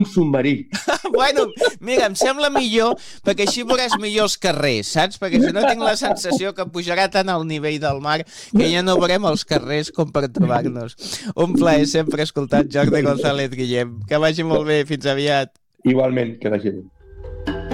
un submarí. Bueno, mira, em sembla millor, perquè així veuràs millor els carrers, saps? Perquè si no tinc la sensació que pujarà tant al nivell del mar que ja no veurem els carrers com per trobar-nos. Un plaer sempre escoltar Jordi González Guillem. Que vagi molt bé, fins aviat. Igualment, que vagi bé.